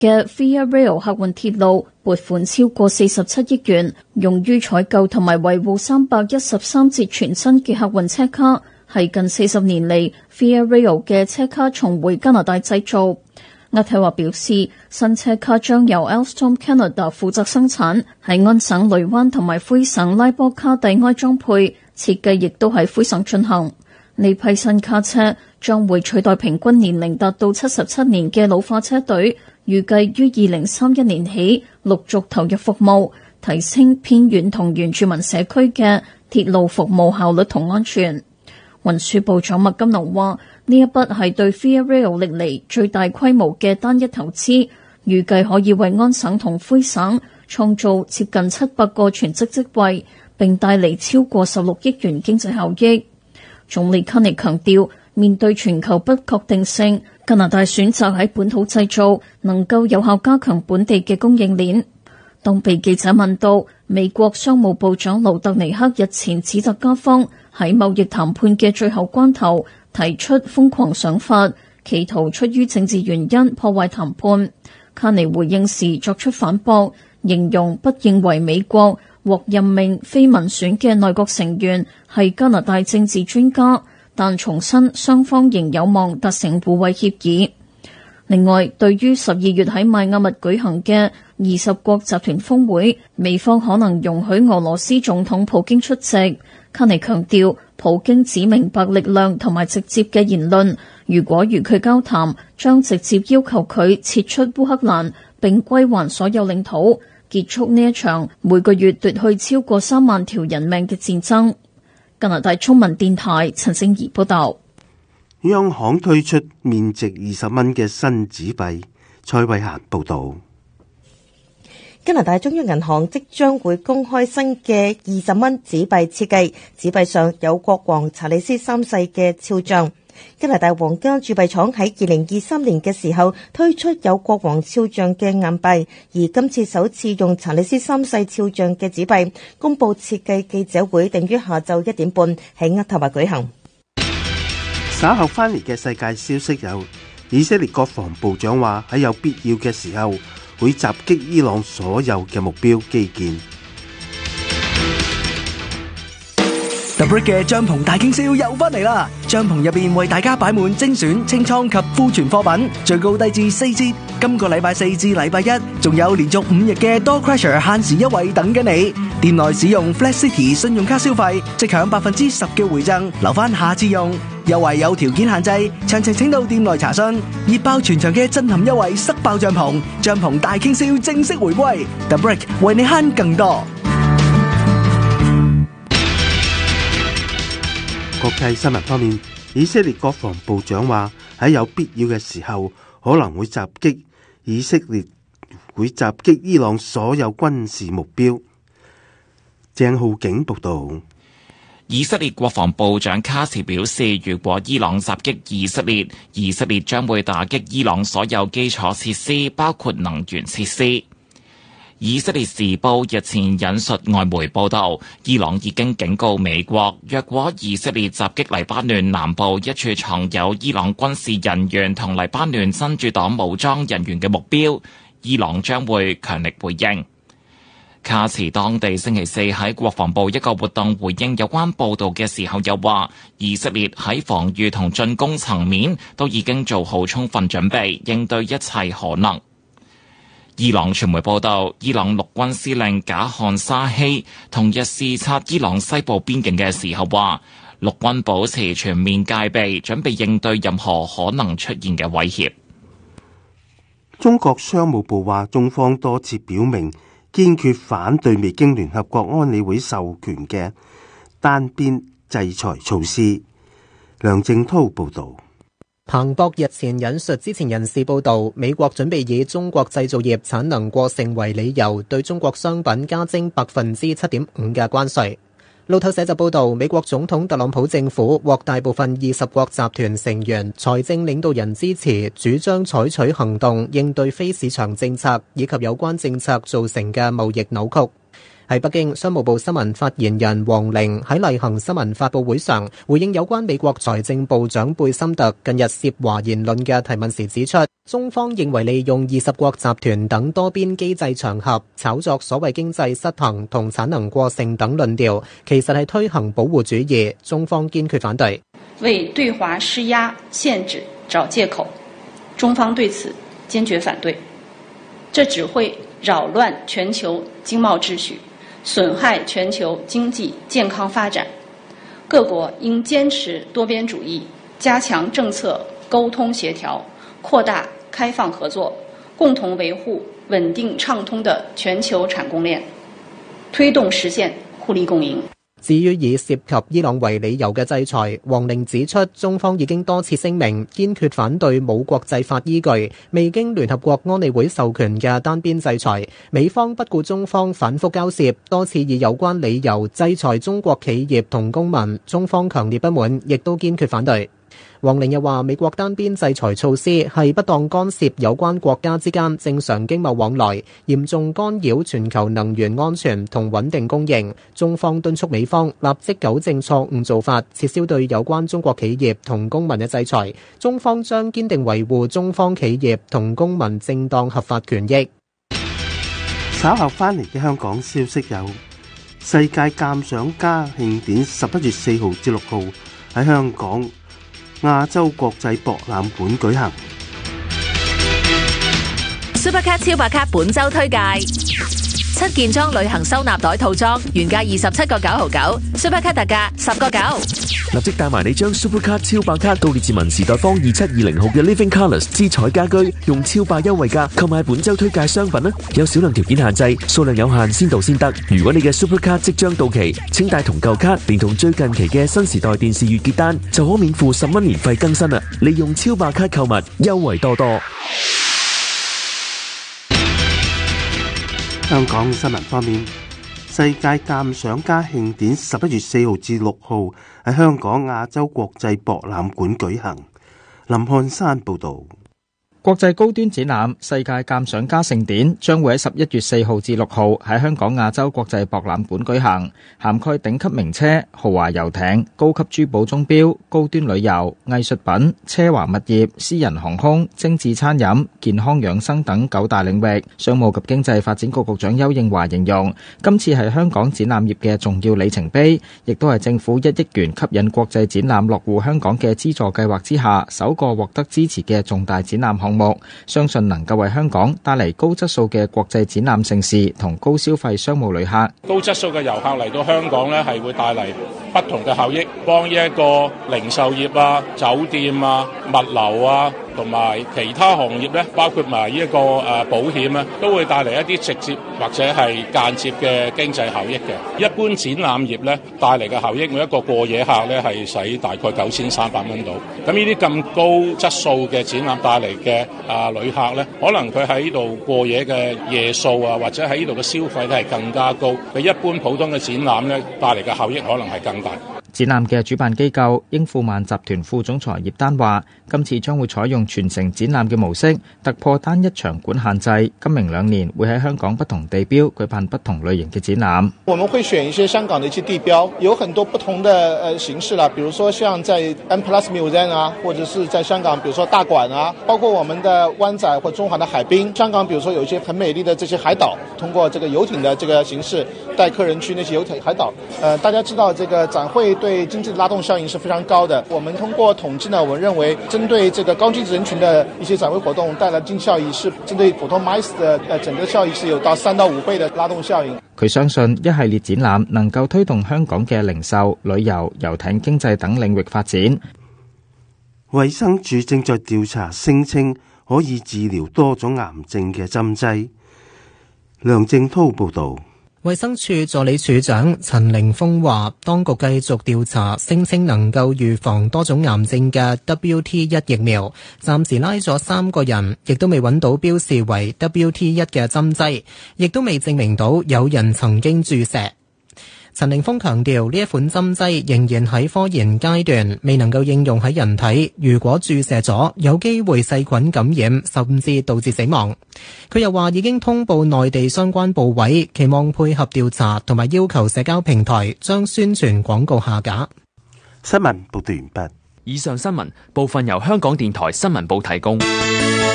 嘅 Via Rail 客運鐵路撥款超過47億元，用於採購同埋維護313節全新嘅客運車卡，係近40年嚟 Via Rail 嘅車卡重回加拿大製造。渥太華表示，新車卡將由 Alstom Canada 負責生產，喺安省雷灣同埋魁省拉波卡蒂埃裝配，設計亦都喺魁省進行。呢批新卡車將會取代平均年齡達到77年嘅老化車隊，預計於2031年起陸續投入服務，提升偏遠同原住民社區嘅鐵路服務效率同安全。運輸部長麥金農話：呢一筆係對 Via Rail 歷嚟最大規模嘅單一投資，預計可以為安省同魁省創造接近700個全職職位，並帶嚟超過16億元經濟效益。總理卡尼強調，面對全球不確定性，加拿大選擇喺本土製造，能夠有效加強本地嘅供應鏈。當被記者問到美國商務部長盧特尼克日前指責加方喺貿易談判嘅最後關頭提出瘋狂想法，企圖出於政治原因破壞談判，卡尼回應時作出反駁，形容不認為美國獲任命非民選嘅內閣成員係加拿大政治專家，但重申雙方仍有望達成互惠協議。另外，對於12月喺邁阿密舉行嘅20國集團峰會，美方可能容許俄羅斯總統普京出席。卡尼強調，普京指明白力量同埋直接嘅言論，如果與佢交談，將直接要求佢撤出烏克蘭並歸還所有領土，結束呢一場每個月奪去超過3萬條人命嘅戰爭。加拿大中文電台陳聖儀報道。 央行推出面值20蚊嘅新紙幣。蔡慧嫻報道。 加拿大中央銀行即將會公開新嘅20蚊紙幣設計，紙幣上有國王查理斯3世嘅肖像。加拿大皇家鑄幣廠喺2023年嘅時候推出有國王肖像嘅硬幣，而今次首次用查理斯3世肖像嘅紙幣公佈設計記者會，定於下晝1點半喺渥太華舉行。 稍後翻嚟嘅世界消息有，以色列國防部長話喺有必要嘅時候會襲擊伊朗所有嘅目標基建。 The Brick 嘅帳篷大傾銷又翻嚟啦！帳篷入邊為大家擺滿精選清倉及庫存貨品，最高低至4折。今個禮拜4至禮拜1，仲有連續5日嘅 Door Crusher 限時優惠等緊你。店內使用 Flash City 信用卡消費，即享10%嘅回贈，留翻下次用。優惠有條件限制，詳情請到店內查詢。熱爆全場嘅震撼優惠，塞爆帳篷，帳篷大傾銷正式回歸。The Brick 為你慳更多。 國際新聞方面，以色列國防部長話喺有必要嘅時候可能會襲擊伊朗所有軍事目標。鄭浩景報道。 以色列國防部長卡茨表示，如果伊朗襲擊以色列，以色列將會打擊伊朗所有基礎設施，包括能源設施。以色列時報日前引述外媒報道，伊朗已經警告美國，若果以色列襲擊黎巴嫩南部一處藏有伊朗軍事人員同黎巴嫩真主黨武裝人員嘅目標，伊朗將會強力回應。卡茨當地星期四喺國防部一個活動回應有關報道嘅時候又話，以色列喺防禦同進攻層面都已經做好充分準備，應對一切可能。伊朗傳媒報道，伊朗陸軍司令賈漢沙希同日視察伊朗西部邊境嘅時候話，陸軍保持全面戒備，準備應對任何可能出現嘅威脅。 中國商務部話，中方多次表明堅決反對未經聯合國安理會授權嘅單邊制裁措施。梁正濤報道。 彭博日前引述知情人士報道，美國準備以中國製造業產能過剩為理由，對中國商品加徵7.5%嘅關稅。路透社就報道，美國總統特朗普政府獲大部分20國集團成員財政領導人支持，主張採取行動應對非市場政策以及有關政策造成嘅貿易扭曲。 喺北京，商務部新聞發言人王玲喺例行新聞發佈會上回應有關美國財政部長貝森特近日涉華言論嘅提問時指出，中方認為利用20國集團等多邊機制場合炒作所謂經濟失衡同產能過剩等論調，其實係推行保護主義，中方堅決反對。 為對華施壓限制找借口，中方對此堅決反對。這只會擾亂全球經貿秩序，損害全球經濟健康發展，各國應堅持多邊主義，加強政策溝通協調，擴大開放合作，共同維護穩定暢通的全球產供鏈，推動實現互利共贏。 至於以涉及伊朗為理由嘅制裁，王玲指出，中方已經多次聲明堅決反對冇國際法依據、未經聯合國安理會授權嘅單邊制裁。美方不顧中方反覆交涉，多次以有關理由制裁中國企業同公民，中方強烈不滿，亦都堅決反對。王玲又話，美國單邊制裁措施係不當干涉有關國家之間正常經貿往來，嚴重干擾全球能源安全同穩定供應。中方敦促美方立即糾正錯誤做法，撤銷對有關中國企業同公民嘅制裁。中方將堅定維護中方企業同公民正當合法權益。 稍後翻嚟嘅香港消息有：世界鑑賞家慶典11月4號至6號喺香港亞洲國際博覽館舉行。 Supercard 超白卡本周推介，7件裝旅行收納袋套裝，原價27個9毫9 ，Supercard 特價10個9。 立即帶埋你將 Supercard 超白卡到列治文時代坊2720號嘅 Living Colours 之彩家居，用超白優惠價購買本周推介商品啦！有少量條件限制，數量有限，先到先得。如果你嘅 Supercard 即將到期，請帶同舊卡，連同最近期嘅新時代電視月結單，就可免付10蚊年費更新啦！利用超白卡購物，優惠多多。 香港新聞方面，世界鑑賞家慶典11月4號至6號喺香港亞洲國際博覽館舉行。林漢山報導。 國際高端展覽世界鑑賞家盛典將會喺11月4號至6號喺香港亞洲國際博覽館舉行，涵蓋頂級名車、豪華遊艇、高級珠寶鐘錶、高端旅遊、藝術品、奢華物業、私人航空、精緻餐飲、健康養生等9大領域。商務及經濟發展局局長丘應樺形容，今次係香港展覽業嘅重要里程碑，亦都係政府1億元吸引國際展覽落戶香港嘅資助計劃之下首個獲得支持嘅重大展覽項目，相信能夠為香港帶嚟高質素嘅國際展覽盛事同高消費商務旅客。 高質素嘅遊客嚟到香港呢，係會帶嚟不同嘅效益，幫呢一個零售業啊、酒店啊、物流啊同埋其他行業呢，包括埋呢一個保險啊，都會帶嚟一啲直接或者係間接嘅經濟效益嘅。一般展覽業呢，帶嚟嘅效益，每一個過夜客呢係使大概9300蚊到。咁呢啲咁高質素嘅展覽帶嚟嘅旅客呢，可能佢喺呢度過夜嘅夜數啊，或者喺呢度嘅消費咧係更加高，比一般普通嘅展覽呢帶嚟嘅效益可能係更大。 展覽嘅主辦機構英富萬集團副總裁葉丹話，今次將會採用全程展覽嘅模式，突破單一場館限制。今明2年會喺香港不同地標舉辦不同類型嘅展覽。 我們會選一些香港的一些地標，有很多不同的形式啦，比如說像在 M+ Museum 啊，或者是在香港，比如說大館啊，包括我們的灣仔或中環的海濱。香港比如說有一些很美麗的這些海島，通過這個遊艇的這個形式帶客人去那些遊艇海島。大家知道這個展會對經濟的拉動效應是非常高的。我們通過統計呢，我們認為針對這個高經濟人群的一些展會活動帶來經濟效益，是針對普通 MICE 的整個效益是有到3到5倍的拉動效應。 佢相信一系列展覽能夠推動香港嘅零售、旅遊、遊艇經濟等領域發展。 衛生署正在調查聲稱可以治療多種癌症嘅針劑。梁正濤報導。 衛生署助理署長陳凌峰話，當局繼續調查聲稱能夠預防多種癌症嘅 WT1 疫苗，暫時拉咗3個人，亦都未揾到標示為 WT1 嘅針劑，亦都未證明到有人曾經注射。 陳凌峰強調，呢一款針劑仍然喺科研階段，未能夠應用喺人體。如果注射咗，有機會細菌感染，甚至導致死亡。佢又話已經通報內地相關部委，期望配合調查，同埋要求社交平台將宣傳廣告下架。 新聞報道完畢。 以上新聞部分由香港電台新聞部提供。